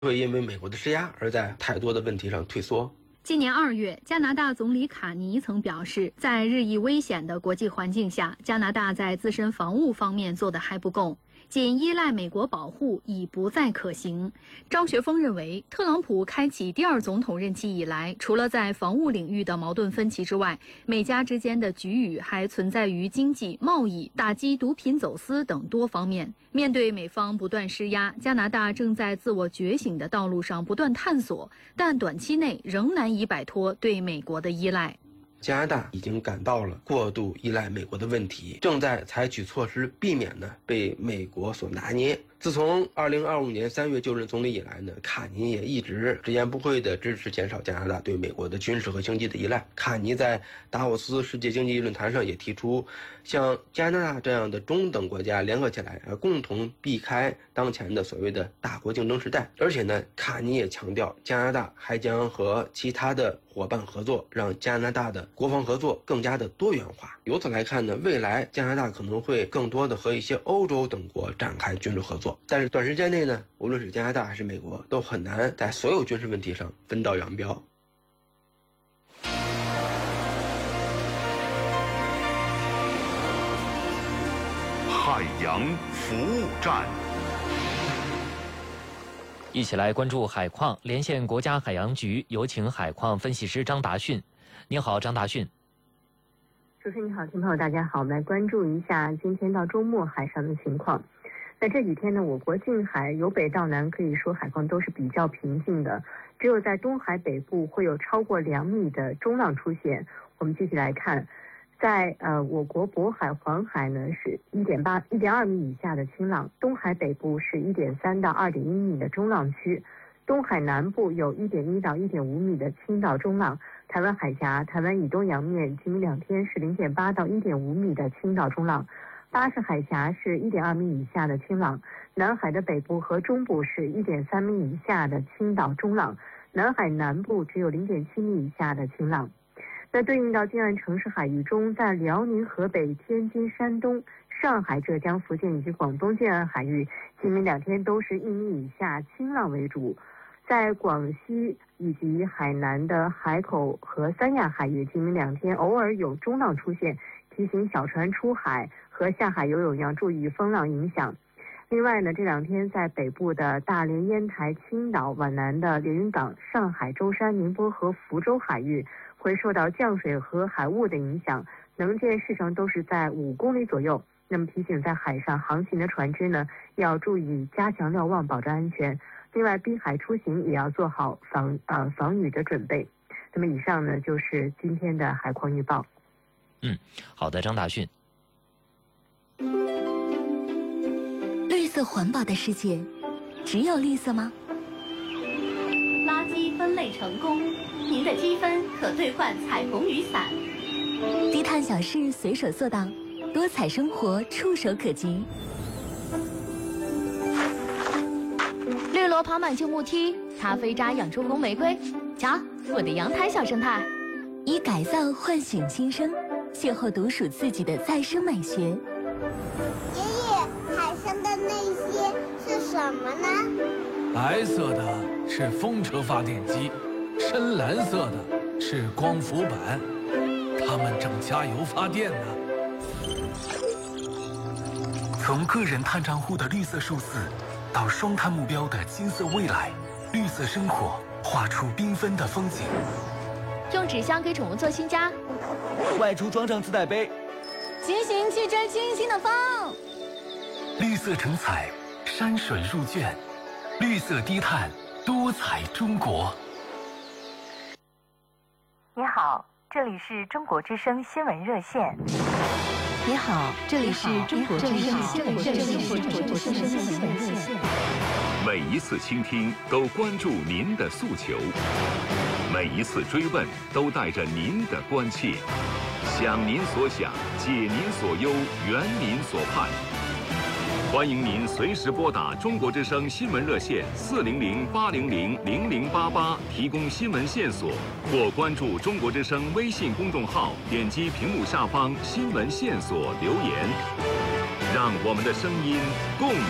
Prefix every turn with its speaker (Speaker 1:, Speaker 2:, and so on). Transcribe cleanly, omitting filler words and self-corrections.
Speaker 1: 会因为美国的施压而在太多的问题上退缩。
Speaker 2: 今年2月，加拿大总理卡尼曾表示，在日益危险的国际环境下，加拿大在自身防务方面做得还不够，仅依赖美国保护已不再可行。张学峰认为，特朗普开启第2总统任期以来，除了在防务领域的矛盾分歧之外，美加之间的局域还存在于经济、贸易、打击毒品走私等多方面。面对美方不断施压，加拿大正在自我觉醒的道路上不断探索，但短期内仍难以摆脱对美国的依赖。
Speaker 1: 加拿大已经感到了过度依赖美国的问题，正在采取措施避免呢被美国所拿捏。自从2025年3月就任总理以来呢，卡尼也一直直言不讳地支持减少加拿大对美国的军事和经济的依赖。卡尼在达沃斯世界经济论坛上也提出，像加拿大这样的中等国家联合起来，共同避开当前的所谓的大国竞争时代。而且呢，卡尼也强调，加拿大还将和其他的伙伴合作，让加拿大的国防合作更加的多元化。由此来看呢，未来加拿大可能会更多的和一些欧洲等国展开军事合作。但是短时间内呢，无论是加拿大还是美国，都很难在所有军事问题上分道扬镳。
Speaker 3: 海洋服务站，
Speaker 4: 一起来关注海况。连线国家海洋局，有请海况分析师张达训。您好，张达训。
Speaker 5: 主持人你好，听众朋友大家好，我们来关注一下今天到周末海上的情况。那这几天呢，我国近海由北到南可以说海况都是比较平静的，只有在东海北部会有超过2米的中浪出现。我们继续来看，在我国渤海、黄海呢是1.2米以下的轻浪，东海北部是1.3到2.1米的中浪区，东海南部有1.1到1.5米的轻到中浪，台湾海峡、台湾以东洋面今明2天是0.8到1.5米的轻到中浪。巴士海峡是1.2米以下的轻浪，南海的北部和中部是1.3米以下的轻到中浪，南海南部只有0.7米以下的轻浪。那对应到近岸城市海域中，在辽宁、河北、天津、山东、上海、浙江、福建以及广东近岸海域，今明2天都是1米以下轻浪为主。在广西以及海南的海口和三亚海域，今明2天偶尔有中浪出现，提醒小船出海和下海游泳要注意风浪影响。另外呢，这2天在北部的大连、烟台、青岛、皖南的连云港、上海、舟山、宁波和福州海域会受到降水和海雾的影响，能见视程都是在5公里左右。那么提醒在海上航行的船只呢，要注意加强瞭望，保证安全。另外，滨海出行也要做好防雨的准备。那么以上呢就是今天的海况预报。
Speaker 4: 好的，张达训。
Speaker 6: 绿色环保的世界，只有绿色吗？
Speaker 7: 垃圾分类成功，您的积分可兑换彩虹雨伞。
Speaker 6: 低碳小事随手做到，多彩生活触手可及。
Speaker 7: 绿萝爬满旧木梯，咖啡渣养出红玫瑰。瞧，我的阳台小生态。
Speaker 6: 以改造唤醒新生，邂逅独属自己的再生美学。
Speaker 8: 爷爷，海上的那些是什么呢？
Speaker 9: 白色的是风车发电机，深蓝色的是光伏板，它们正加油发电呢。
Speaker 10: 从个人碳账户的绿色数字，到双碳目标的金色未来，绿色生活画出缤纷的风景。
Speaker 7: 用纸箱给宠物做新家，
Speaker 11: 外出装上自带杯，
Speaker 7: 骑行去追清新的风。
Speaker 10: 绿色成彩，山水入卷，绿色低碳，多彩中国。
Speaker 12: 你好，这里是中国之声新闻热线。
Speaker 6: 你好，这里是中国之声新闻热线。
Speaker 3: 每一次倾听都关注您的诉求，每一次追问都带着您的关切，想您所想，解您所忧，圆您所盼。欢迎您随时拨打中国之声新闻热线400-800-0088提供新闻线索，或关注中国之声微信公众号，点击屏幕下方新闻线索留言，让我们的声音共